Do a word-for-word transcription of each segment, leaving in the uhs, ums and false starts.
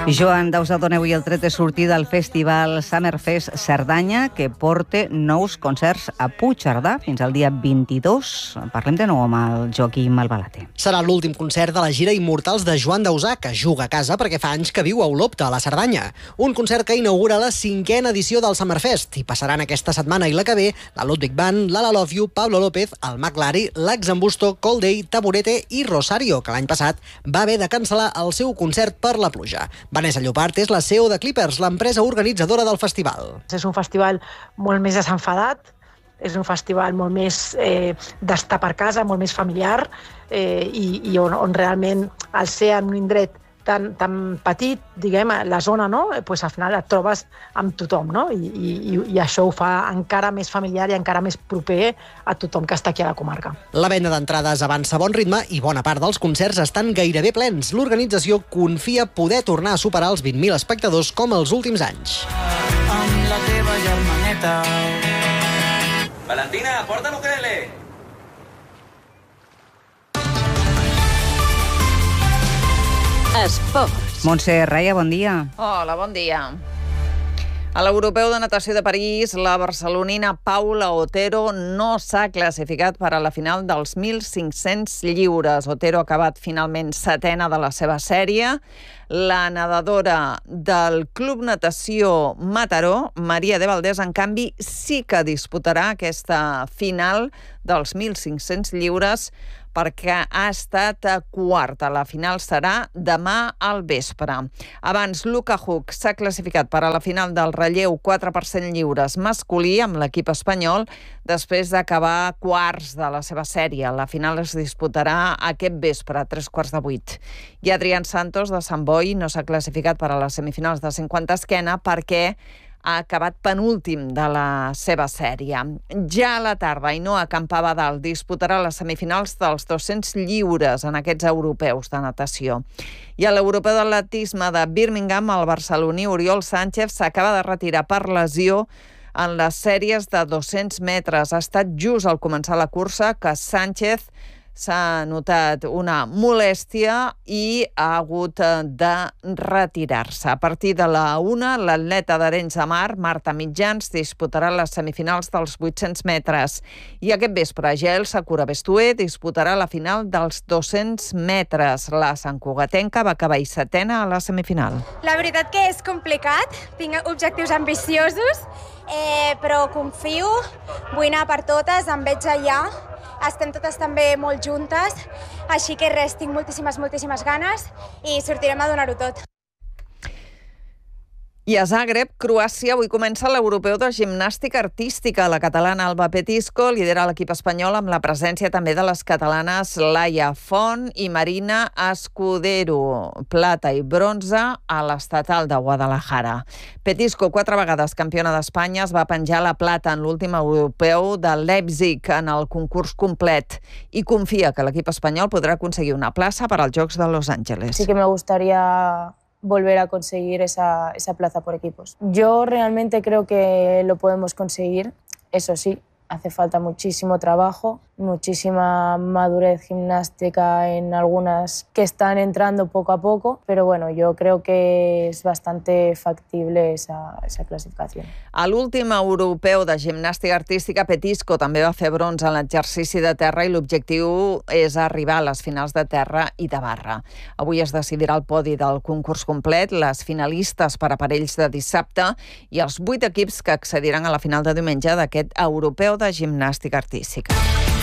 Joan Dausa dona avui el tret de sortir del festival Summerfest Cerdanya, que porta nous concerts a Puigcerdà fins al dia vint-i-dos. Parlem de nou amb el Joaquim Albalate. Serà l'últim concert de la gira Immortals de Joan Dausà, que juga a casa perquè fa anys que viu a Olopte, a la Cerdanya. Un concert que inaugura la cinquena edició del Summerfest. I passaran aquesta setmana i la que ve la Ludwig Band, l'Ala Love You, Pablo López, el Maglari, l'Axambusto, Cold Day, Taburete i Rosario, que l'any passat va haver de cancel·lar el seu concert per la pluja. Vanessa Llopart és la C E O de Clippers, l'empresa organitzadora del festival. És un festival molt més desenfadat, és un festival molt més eh, d'estar per casa, molt més familiar, eh, i, i on, on realment, al ser en un indret tan, tan petit, diguem, la zona, no? Pues al final et trobes amb tothom, no? I, i, i això ho fa encara més familiar i encara més proper a tothom que està aquí a la comarca. La venda d'entrades avança a bon ritme i bona part dels concerts estan gairebé plens. L'organització confia poder tornar a superar els vint mil espectadors com els últims anys. Amb la teva germaneta. Valentina, porta l'ukelele. Esports. Montse Raia, bon dia. Hola, bon dia. A l'Europeu de Natació de París, la barcelonina Paula Otero no s'ha classificat per a la final dels mil cinc-cents lliures. Otero ha acabat finalment setena de la seva sèrie. La nedadora del Club Natació Mataró, Maria de Valdés, en canvi, sí que disputarà aquesta final dels mil cinc-cents lliures perquè ha estat quarta. La final serà demà al vespre. Abans, Luka Huck s'ha classificat per a la final del relleu quatre per cent lliures masculí amb l'equip espanyol després d'acabar quarts de la seva sèrie. La final es disputarà aquest vespre a tres quarts de vuit. I Adrián Santos, de Sant Boi, no s'ha classificat per a les semifinals de cinquanta esquena perquè ha acabat penúltim de la seva sèrie. Ja a la tarda, Ainhoa Campabadal disputarà les semifinals dels dos-cents lliures en aquests europeus de natació. I a l'europeu d'atletisme de Birmingham, el barceloní Oriol Sánchez s'acaba de retirar per lesió en les sèries de dos-cents metres. Ha estat just al començar la cursa que Sánchez s'ha notat una molèstia i ha hagut de retirar-se. A partir de la una, l'atleta d'Arenys de Mar, Marta Mitjans, disputarà les semifinals dels vuit-cents metres. I aquest vespre, Jael Sakura Bestué disputarà la final dels dos-cents metres. La santcugatenca va acabar setena a la semifinal. La veritat que és complicat, tinc objectius ambiciosos, eh, però confio, vull anar per totes, em veig allà. Estem totes també molt juntes, així que res, tinc moltíssimes, moltíssimes ganes i sortirem a donar-ho tot. I a Zagreb, Croàcia, avui comença l'europeu de gimnàstica artística. La catalana Alba Petisco lidera l'equip espanyol amb la presència també de les catalanes Laia Font i Marina Escudero. Plata i bronze a l'estatal de Guadalajara. Petisco, quatre vegades campiona d'Espanya, es va penjar la plata en l'últim europeu de Leipzig en el concurs complet i confia que l'equip espanyol podrà aconseguir una plaça per als Jocs de Los Ángeles. Sí que me gustaría volver a conseguir esa, esa plaza por equipos. Yo realmente creo que lo podemos conseguir, eso sí, hace falta muchísimo trabajo, muchísima madurez gimnástica en algunas que están entrando poco a poco, pero bueno, yo creo que es bastante factible esa, esa clasificación. A l'últim europeu de gimnàstica artística, Petisco també va fer bronze en l'exercici de terra i l'objectiu és arribar a les finals de terra i de barra. Avui es decidirà el podi del concurs complet, les finalistes per aparells de dissabte i els vuit equips que accediran a la final de diumenge d'aquest europeu de gimnàstica artística.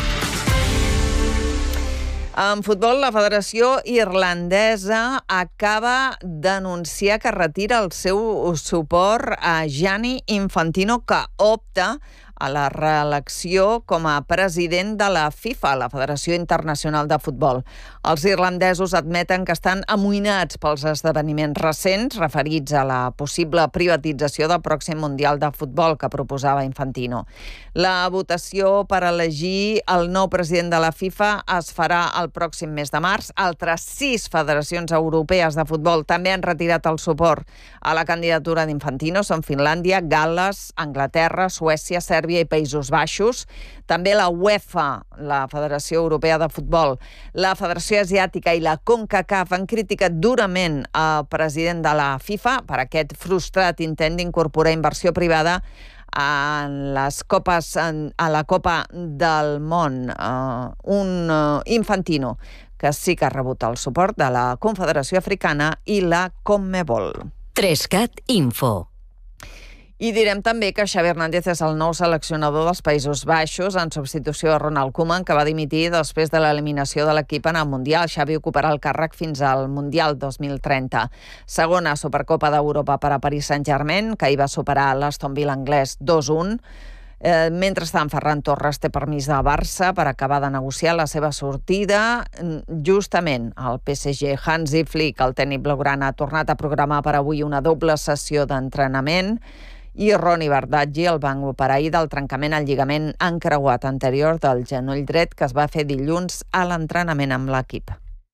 En futbol, la Federació Irlandesa acaba d'anunciar que retira el seu suport a Gianni Infantino, que opta a la reelecció com a president de la FIFA, la Federació Internacional de Futbol. Els irlandesos admeten que estan amoïnats pels esdeveniments recents referits a la possible privatització del pròxim Mundial de Futbol que proposava Infantino. La votació per elegir el nou president de la FIFA es farà el pròxim mes de març. Altres sis federacions europees de futbol també han retirat el suport a la candidatura d'Infantino. Són Finlàndia, Gal·les, Anglaterra, Suècia, Sèrbia, Sèrbia i Països Baixos. També la UEFA, la Federació Europea de Futbol, la Federació Asiàtica i la CONCACAF han criticat durament el president de la FIFA per aquest frustrat intent d'incorporar inversió privada en les copes, en, a la Copa del Món. Uh, un uh, Infantino que sí que ha rebut el suport de la Confederació Africana i la CONMEBOL. Trescat Info. I direm també que Xavi Hernández és el nou seleccionador dels Països Baixos en substitució de Ronald Koeman, que va dimitir després de l'eliminació de l'equip en el Mundial. Xavi ocuparà el càrrec fins al Mundial dos mil trenta. Segona Supercopa d'Europa per a Paris Saint-Germain, que hi va superar l'Aston Villa anglès dos a un. Eh, mentrestant, Ferran Torres té permís de Barça per acabar de negociar la seva sortida. Justament el P S G, Hansi Flick, el tècnic blaugrana, ha tornat a programar per avui una doble sessió d'entrenament i Ronny Bardghji el van operar ahir del trencament al lligament encreuat anterior del genoll dret que es va fer dilluns a l'entrenament amb l'equip.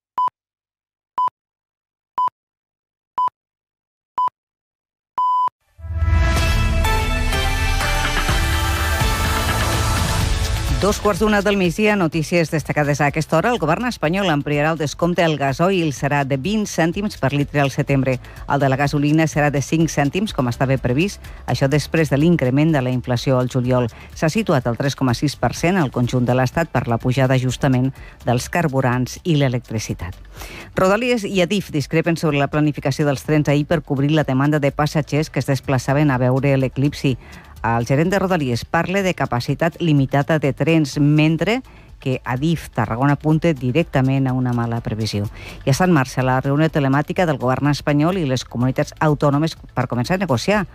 Dos quarts d'una del migdia, notícies destacades a aquesta hora. El govern espanyol ampliarà el descompte al gasoil, serà de vint cèntims per litre al setembre. El de la gasolina serà de cinc cèntims, com estava previst, això després de l'increment de la inflació al juliol. S'ha situat al tres coma sis per cent al conjunt de l'Estat per la pujada justament dels carburants i l'electricitat. Rodalies i Adif discrepen sobre la planificació dels trens ahir per cobrir la demanda de passatgers que es desplaçaven a veure l'eclipsi. El gerent de Rodalies parla de capacitat limitada de trens, mentre que Adif Tarragona apunta directament a una mala previsió. Ja està en marxa la reunió telemàtica del govern espanyol i les comunitats autònomes per començar a negociar